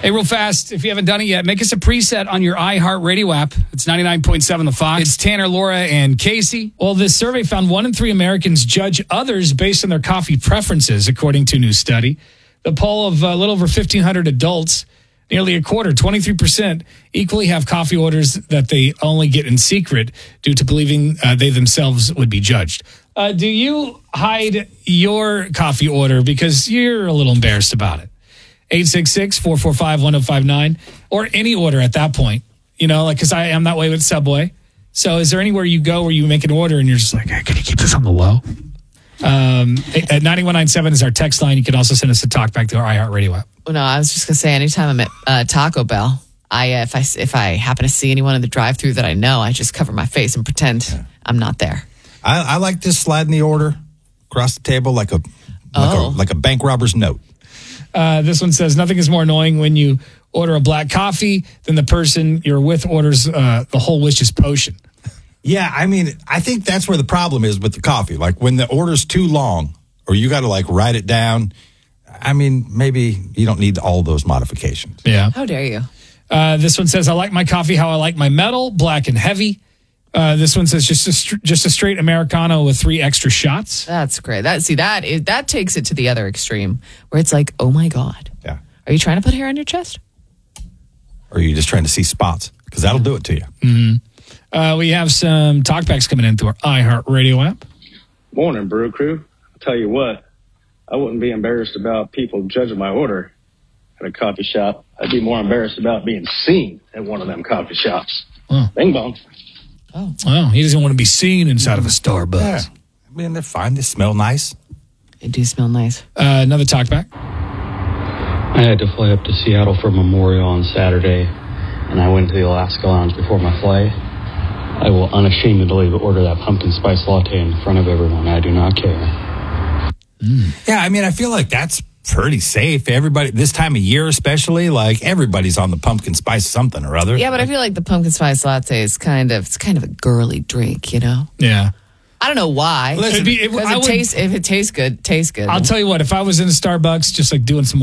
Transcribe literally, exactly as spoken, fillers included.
Hey, real fast, if you haven't done it yet, make us a preset on your iHeartRadio app. It's ninety-nine point seven The Fox. It's Tanner, Laura, and Casey. Well, this survey found one in three Americans judge others based on their coffee preferences, according to a new study. The poll of a little over fifteen hundred adults, nearly a quarter, twenty-three percent, equally have coffee orders that they only get in secret due to believing uh, they themselves would be judged. Uh, do you hide your coffee order because you're a little embarrassed about it? eight six six, four four five, one oh five nine, or any order at that point, you know, like, because I am that way with Subway. So is there anywhere you go where you make an order and you're just like, hey, can you keep this on the low? Um, at nine one nine seven is our text line. You can also send us a talk back to our iHeartRadio app. Well, no, I was just going to say, anytime I'm at uh, Taco Bell, I uh, if I if I happen to see anyone in the drive-thru that I know, I just cover my face and pretend yeah. I'm not there. I, I like just sliding the order across the table like a like, oh. a, like a bank robber's note. Uh, this one says, nothing is more annoying when you order a black coffee than the person you're with orders uh, the whole wishes potion. Yeah, I mean, I think that's where the problem is with the coffee. Like when the order's too long or you got to like write it down, I mean, maybe you don't need all those modifications. Yeah. How dare you? Uh, this one says, I like my coffee how I like my metal, black and heavy. Uh, this one says just a str- just a straight Americano with three extra shots. That's great. That see that is, that takes it to the other extreme where it's like, oh my God. Yeah. Are you trying to put hair on your chest? Or are you just trying to see spots? Because that'll do it to you. Mm-hmm. Uh, we have some talkbacks coming in through our iHeartRadio app. Morning, Brew Crew. I'll tell you what, I wouldn't be embarrassed about people judging my order at a coffee shop. I'd be more embarrassed about being seen at one of them coffee shops. Oh. Bing bong. Oh. Well, he doesn't want to be seen inside of a Starbucks. Yeah. I mean, they're fine. They smell nice. They do smell nice. Uh, another talkback. I had to fly up to Seattle for Memorial on Saturday, and I went to the Alaska Lounge before my flight. I will unashamedly order that pumpkin spice latte in front of everyone. I do not care. Mm. Yeah, I mean, I feel like that's pretty safe. Everybody, this time of year especially, like everybody's on the pumpkin spice something or other. Yeah, but I feel like the pumpkin spice latte is kind of it's kind of a girly drink, you know? Yeah. I don't know why. Listen, It'd be, it, I it would, tastes, if it tastes good, tastes good. I'll tell you what, if I was in a Starbucks just like doing some